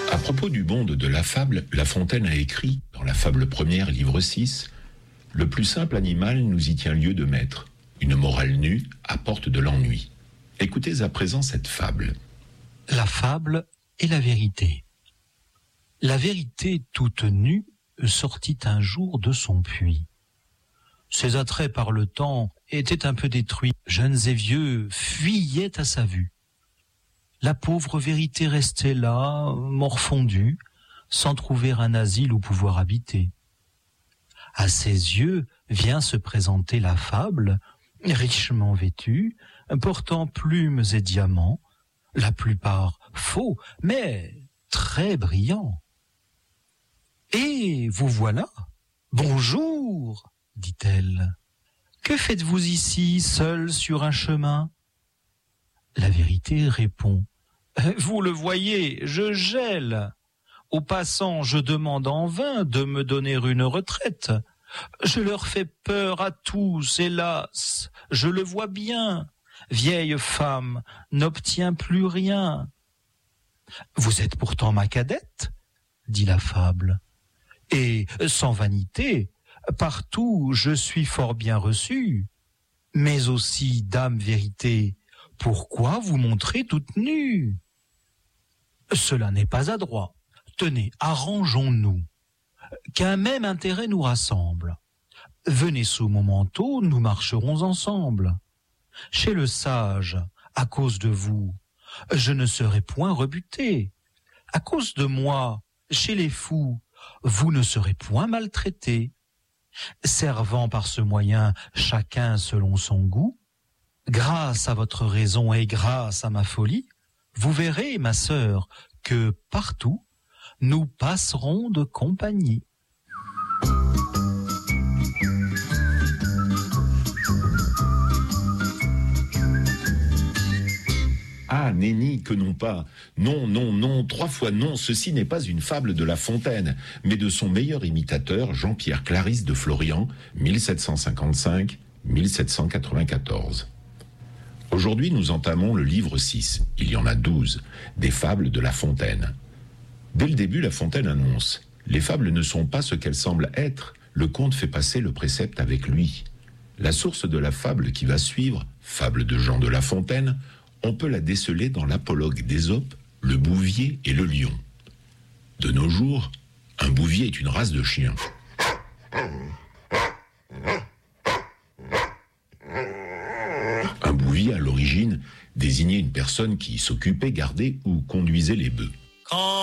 À propos du monde de la fable, La Fontaine a écrit, dans la fable première, livre 6, « Le plus simple animal nous y tient lieu de maître. Une morale nue apporte de l'ennui. » Écoutez à présent cette fable. La fable et la vérité. La vérité toute nue sortit un jour de son puits. Ses attraits par le temps étaient un peu détruits. Jeunes et vieux fuyaient à sa vue. La pauvre vérité restait là, morfondue, sans trouver un asile où pouvoir habiter. À ses yeux vient se présenter la fable, richement vêtue, portant plumes et diamants, la plupart faux, mais très brillants. « Et vous voilà. Bonjour, dit-elle. Que faites-vous ici, seul sur un chemin ?» La vérité répond. « Vous le voyez, je gèle. Aux passants, je demande en vain de me donner une retraite. Je leur fais peur à tous, hélas, je le vois bien. Vieille femme n'obtient plus rien. »« Vous êtes pourtant ma cadette, dit la fable. Et sans vanité, partout je suis fort bien reçue. Mais aussi, dame vérité, pourquoi vous montrez toute nue ? Cela n'est pas adroit. Tenez, arrangeons-nous. Qu'un même intérêt nous rassemble. Venez sous mon manteau, nous marcherons ensemble. Chez le sage, à cause de vous, je ne serai point rebuté. À cause de moi, chez les fous, vous ne serez point maltraité. Servant par ce moyen chacun selon son goût, grâce à votre raison et grâce à ma folie, vous verrez, ma sœur, que partout, nous passerons de compagnie. Ah, nenni, que non pas. Non, non, non, 3 fois non, ceci n'est pas une fable de La Fontaine, mais de son meilleur imitateur, Jean-Pierre Clarisse de Florian, 1755-1794. Aujourd'hui, nous entamons le livre 6, il y en a 12, des fables de La Fontaine. Dès le début, La Fontaine annonce « Les fables ne sont pas ce qu'elles semblent être, le conte fait passer le précepte avec lui. » La source de la fable qui va suivre, fable de Jean de La Fontaine, on peut la déceler dans l'apologue d'Ésope, le bouvier et le lion. De nos jours, un bouvier est une race de chien. Un bouvier, à l'origine, désignait une personne qui s'occupait, gardait ou conduisait les bœufs.